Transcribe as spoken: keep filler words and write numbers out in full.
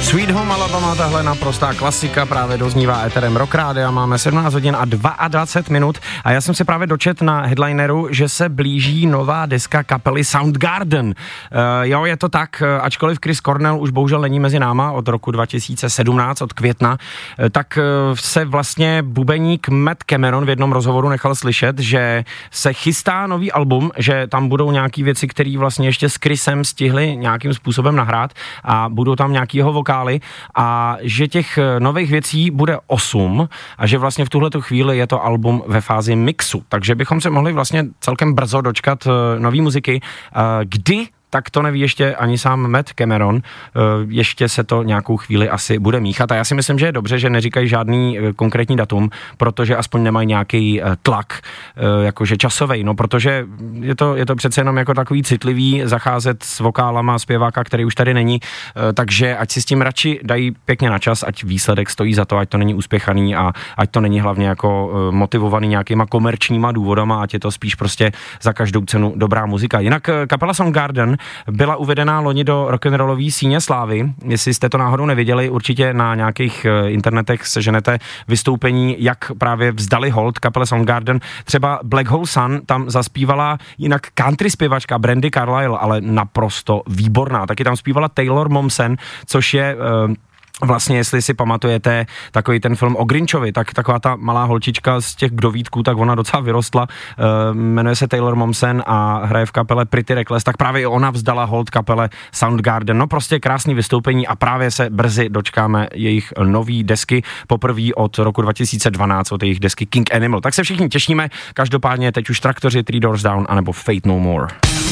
Sweet Home Alabama, tahle naprostá klasika, právě doznívá éterem Rock Rádia, máme sedmnáct hodin a dvacet dva minut a já jsem si právě dočet na headlineru, že se blíží nová deska kapely Soundgarden. Uh, jo, je to tak, ačkoliv Chris Cornell už bohužel není mezi náma od roku dva tisíce sedmnáct, od května, tak uh, se vlastně bubeník Matt Cameron v jednom rozhovoru nechal slyšet, že se chystá nový album, že tam budou nějaký věci, které vlastně ještě s Chrisem stihli nějakým způsobem nahrát a budou tam nějaký jeho vokály a že těch nových věcí bude osm a že vlastně v tuhletu chvíli je to album ve fázi mixu, takže bychom se mohli vlastně celkem brzo dočkat nový muziky. Kdy? Tak to neví ještě ani sám Matt Cameron, ještě se to nějakou chvíli asi bude míchat a já si myslím, že je dobře, že neříkají žádný konkrétní datum, protože aspoň nemají nějaký tlak, jakože časovej, no protože je to, je to přece jenom jako takový citlivý zacházet s vokálama zpěváka, který už tady není, takže ať si s tím radši dají pěkně na čas, ať výsledek stojí za to, ať to není uspěchaný a ať to není hlavně jako motivovaný nějakýma komerčníma důvodama, ať je to spíš prostě za každou cenu dobrá muzika. Jinak kapela Soundgarden byla uvedená loni do rock'n'rollový síně slávy. Jestli jste to náhodou neviděli, určitě na nějakých internetech seženete vystoupení, jak právě vzdali hold kapele Soundgarden. Třeba Black Hole Sun tam zaspívala jinak country zpěvačka Brandy Carlile, ale naprosto výborná. Taky tam zpívala Taylor Momsen, což je... Uh, Vlastně, jestli si pamatujete takový ten film o Grinchovi, tak taková ta malá holčička z těch Kdovítků, tak ona docela vyrostla, e, jmenuje se Taylor Momsen a hraje v kapele Pretty Reckless, tak právě i ona vzdala hold kapele Soundgarden. No prostě krásný vystoupení a právě se brzy dočkáme jejich nový desky, poprvé od roku dva tisíce dvanáct, od jejich desky King Animal. Tak se všichni těšíme, každopádně teď už Traktoři, Three Doors Down anebo Fate No More.